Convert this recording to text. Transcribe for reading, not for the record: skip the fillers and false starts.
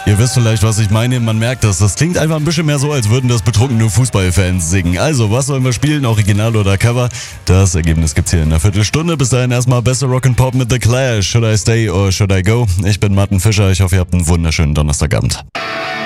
Ihr wisst vielleicht, was ich meine. Man merkt das. Das klingt einfach ein bisschen mehr so, als würden das betrunkene Fußballfans singen. Also, was sollen wir spielen? Original oder Cover? Das Ergebnis gibt's hier in einer Viertelstunde. Bis dahin erstmal beste Rock'n'Pop mit The Clash. Should I stay or should I go? Ich bin Martin Fischer. Ich hoffe, ihr habt einen wunderschönen Donnerstagabend.